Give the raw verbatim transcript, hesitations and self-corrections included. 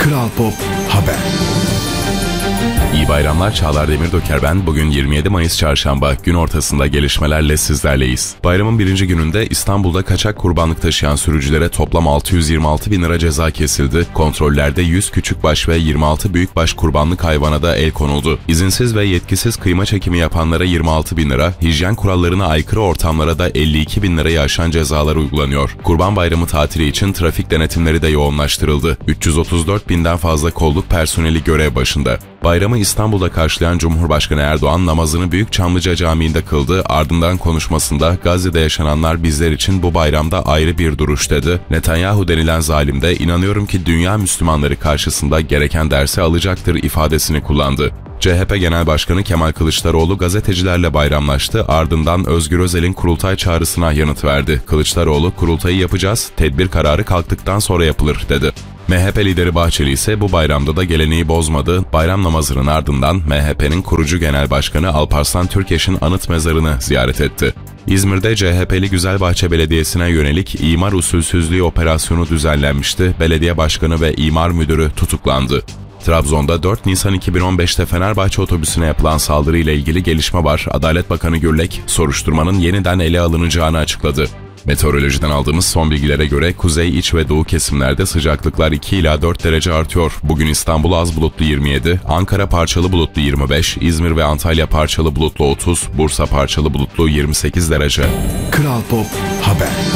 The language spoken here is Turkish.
Kral Pop Haber. İyi bayramlar, Çağlar Demirdöker ben. Bugün yirmi yedi Mayıs Çarşamba, gün ortasında gelişmelerle sizlerleyiz. Bayramın birinci gününde İstanbul'da kaçak kurbanlık taşıyan sürücülere toplam altı yüz yirmi altı bin lira ceza kesildi. Kontrollerde yüz küçükbaş ve yirmi altı büyükbaş kurbanlık hayvana da el konuldu. İzinsiz ve yetkisiz kıyma çekimi yapanlara yirmi altı bin lira, hijyen kurallarına aykırı ortamlara da elli iki bin lirayı aşan cezalar uygulanıyor. Kurban Bayramı tatili için trafik denetimleri de yoğunlaştırıldı. üç yüz otuz dört binden fazla kolluk personeli görev başında. Bayramı İstanbul'da karşılayan Cumhurbaşkanı Erdoğan namazını Büyük Çamlıca Camii'nde kıldı. Ardından konuşmasında Gazze'de yaşananlar bizler için bu bayramda ayrı bir duruş dedi. Netanyahu denilen zalim de inanıyorum ki dünya Müslümanları karşısında gereken dersi alacaktır ifadesini kullandı. C H P Genel Başkanı Kemal Kılıçdaroğlu gazetecilerle bayramlaştı, ardından Özgür Özel'in kurultay çağrısına yanıt verdi. Kılıçdaroğlu, kurultayı yapacağız, tedbir kararı kalktıktan sonra yapılır dedi. M H P lideri Bahçeli ise bu bayramda da geleneği bozmadı. Bayram namazının ardından M H P'nin kurucu genel başkanı Alparslan Türkeş'in anıt mezarını ziyaret etti. İzmir'de C H P'li Güzelbahçe Belediyesi'ne yönelik imar usulsüzlüğü operasyonu düzenlenmişti. Belediye başkanı ve imar müdürü tutuklandı. Trabzon'da dört Nisan iki bin on beşte Fenerbahçe otobüsüne yapılan saldırıyla ilgili gelişme var. Adalet Bakanı Gürlek, soruşturmanın yeniden ele alınacağını açıkladı. Meteorolojiden aldığımız son bilgilere göre kuzey, iç ve doğu kesimlerde sıcaklıklar iki ila dört derece artıyor. Bugün İstanbul az bulutlu yirmi yedi, Ankara parçalı bulutlu yirmi beş, İzmir ve Antalya parçalı bulutlu otuz, Bursa parçalı bulutlu yirmi sekiz derece. Kral Pop Haber.